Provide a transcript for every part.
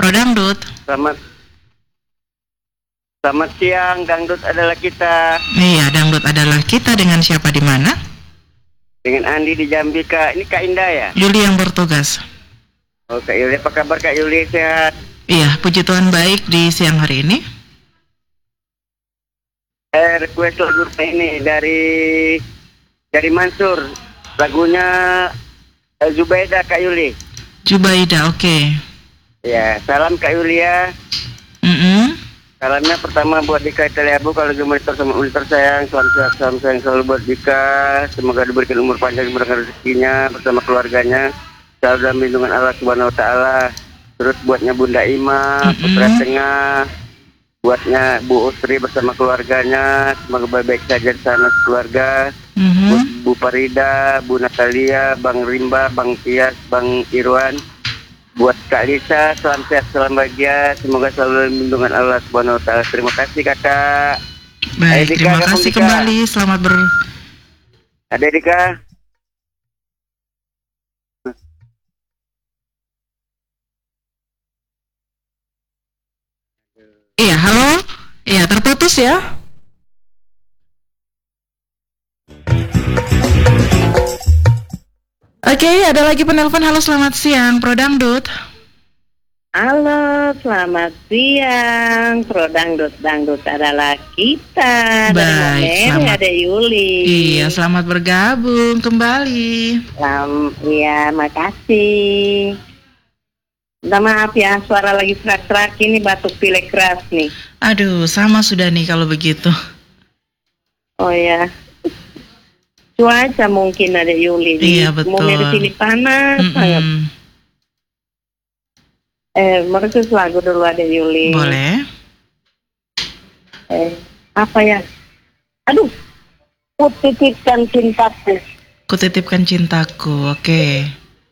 Pro Dangdut. Selamat siang, Dangdut adalah kita. Iya, Dangdut adalah kita. Dengan siapa di mana? Dengan Andi di Jambi, Kak. Ini Kak Indah ya? Yuli yang bertugas. Oh, Kak Yuli, apa kabar Kak Yuli? Sehat? Iya, puji Tuhan baik di siang hari ini. Request lagu ini dari Mansur. Lagunya Zubaida, Kak Yuli. Jubaida, oke. Ya, salam Kak Yuli ya. Salamnya pertama buat Dika Italiabu, kalau monitor sama monitor sayang, salam sayang selalu buat Dika. Semoga diberikan umur panjang, diberikan rezekinya bersama keluarganya. Selalu dalam lindungan Allah Subhanahu Wa Taala. Terus buatnya Bunda Ima, Putra Tengah, buatnya Bu Usri bersama keluarganya, semoga baik-baik saja di sana keluarga. Bu Farida, Bu Natalia, Bang Rimba, Bang Tias, Bang Irwan. Buat Kak Lisa, salam sehat, salam bahagia, semoga selalu lindungan Allah Subhanahu Wa Taala. Terima kasih Kakak. Baik, terima kasih kembali. Selamat Ada Dika. Iya, halo. Iya, terputus ya. Oke, ada lagi penelpon. Halo, selamat siang, Pro Dangdut. Halo, selamat siang, Pro Dangdut. Dangdut adalah kita. Baik, selamat. Ada Yuli. Iya, selamat bergabung kembali. Iya, makasih. Minta maaf ya, suara lagi serak-serak ini, batuk pilek keras nih. Aduh, sama sudah nih kalau begitu. Oh ya, cuaca mungkin ada Yuli. Iya, betul. Mau dari sini panas banget. Meresus lagu dulu ada Yuli. Boleh. Apa ya? Aduh, kutitipkan cintaku. Kutitipkan cintaku, oke.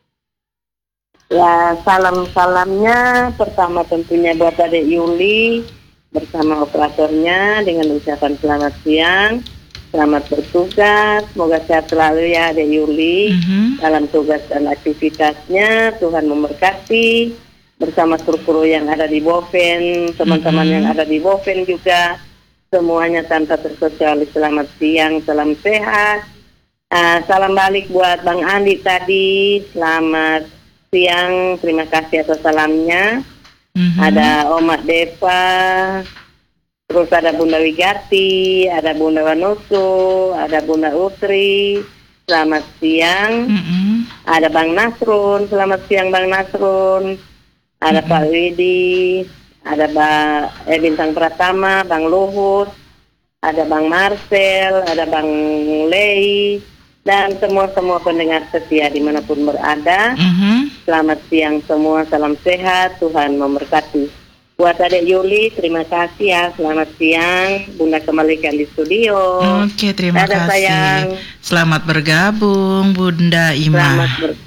Ya, salamnya pertama tentunya buat Adek Yuli bersama operatornya dengan ucapan selamat siang, selamat bertugas, semoga sehat selalu ya Adek Yuli dalam tugas dan aktivitasnya. Tuhan memberkati bersama kru-kru yang ada di Boven, teman-teman yang ada di Boven juga, semuanya tanpa terkecuali selamat siang, salam sehat. Salam balik buat Bang Andi tadi, selamat siang, terima kasih atas salamnya. Ada Oma Deva, terus ada Bunda Wigati, ada Bunda Wanusu, ada Bunda Utri, selamat siang. Ada Bang Nasrun, selamat siang Bang Nasrun. Ada Pak Widi, ada Bintang Pratama, Bang Luhut, ada Bang Marcel, ada Bang Lei, dan semua pendengar setia dimanapun berada. Selamat siang semua, salam sehat, Tuhan memberkati. Buat Adek Yuli, terima kasih ya, selamat siang. Bunda kembalikan di studio. Oke, terima kasih. Sayang. Selamat bergabung, Bunda Ima. Selamat